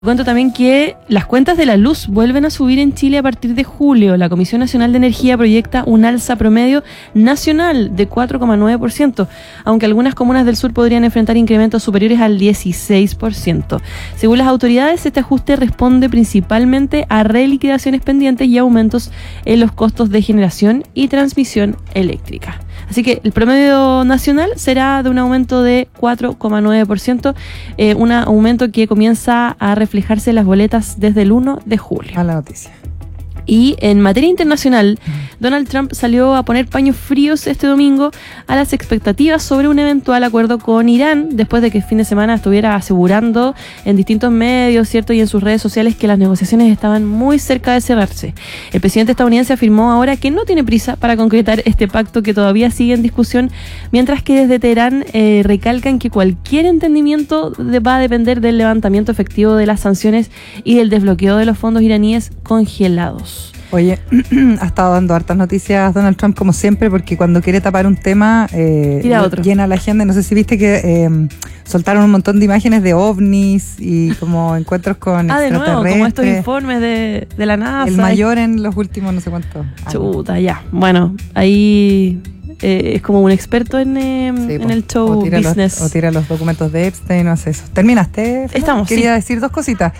Cuento también que las cuentas de la luz vuelven a subir en Chile a partir de julio. La Comisión Nacional de Energía proyecta un alza promedio nacional de 4,9%, aunque algunas comunas del sur podrían enfrentar incrementos superiores al 16%. Según las autoridades, este ajuste responde principalmente a reliquidaciones pendientes y aumentos en los costos de generación y transmisión eléctrica. Así que el promedio nacional será de un aumento de 4,9%, un aumento que comienza a reflejarse en las boletas desde el 1 de julio. Mala noticia. Y en materia internacional, Donald Trump salió a poner paños fríos este domingo a las expectativas sobre un eventual acuerdo con Irán, después de que el fin de semana estuviera asegurando en distintos medios, ¿cierto?, y en sus redes sociales que las negociaciones estaban muy cerca de cerrarse. El presidente estadounidense afirmó ahora que no tiene prisa para concretar este pacto que todavía sigue en discusión, mientras que desde Teherán recalcan que cualquier entendimiento va a depender del levantamiento efectivo de las sanciones y del desbloqueo de los fondos iraníes congelados. Oye, ha estado dando hartas noticias Donald Trump como siempre, porque cuando quiere tapar un tema llena la agenda. No sé si viste que soltaron un montón de imágenes de ovnis y como encuentros con extraterrestres. De nuevo, como estos informes de la NASA. El mayor en los últimos no sé cuántos años. Chuta, ya. Bueno, ahí es como un experto en el show business. O tira los documentos de Epstein, no sé eso. ¿Terminaste? Estamos, Quería decir dos cositas.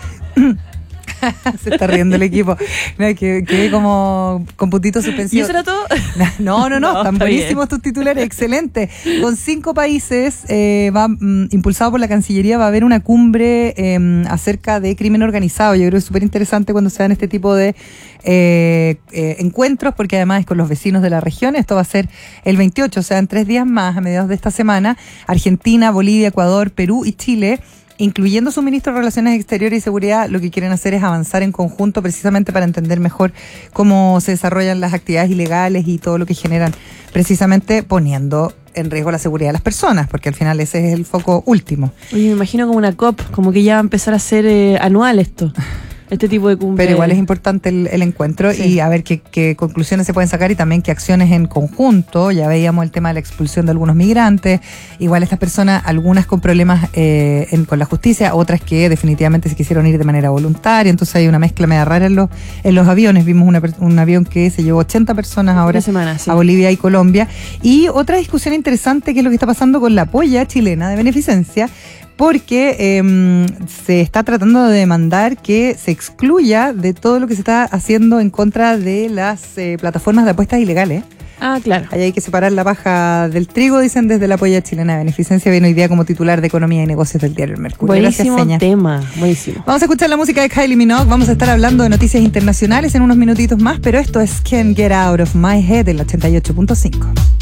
Se está riendo el equipo. Quedé como con puntitos suspensivos. ¿Y eso era todo? No, están buenísimos tus titulares, excelente. Con 5 países, impulsado por la Cancillería, va a haber una cumbre acerca de crimen organizado. Yo creo que es súper interesante cuando se dan este tipo de encuentros, porque además es con los vecinos de la región. Esto va a ser el 28, o sea, en 3 días más, a mediados de esta semana. Argentina, Bolivia, Ecuador, Perú y Chile, incluyendo su ministro de Relaciones Exteriores y Seguridad, lo que quieren hacer es avanzar en conjunto precisamente para entender mejor cómo se desarrollan las actividades ilegales y todo lo que generan, precisamente poniendo en riesgo la seguridad de las personas, porque al final ese es el foco último. Oye, me imagino como una COP, como que ya va a empezar a ser anual este tipo de cumbre. Pero igual es importante el encuentro, sí. Y a ver qué conclusiones se pueden sacar y también qué acciones en conjunto. Ya veíamos el tema de la expulsión de algunos migrantes. Igual estas personas, algunas con problemas con la justicia, otras que definitivamente se quisieron ir de manera voluntaria. Entonces hay una mezcla media rara en los aviones. Vimos un avión que se llevó 80 personas ahora a Bolivia y Colombia. Y otra discusión interesante, que es lo que está pasando con la polla chilena de beneficencia, porque se está tratando de demandar que se excluya de todo lo que se está haciendo en contra de las plataformas de apuestas ilegales. Ah, claro. Ahí hay que separar la paja del trigo, dicen desde la polla chilena de beneficencia. Viene hoy día como titular de Economía y Negocios del diario El Mercurio. Buenísimo. Gracias, Seña. Tema, buenísimo. Vamos a escuchar la música de Kylie Minogue. Vamos a estar hablando de noticias internacionales en unos minutitos más, pero esto es Can't Get Out of My Head, el 88.5.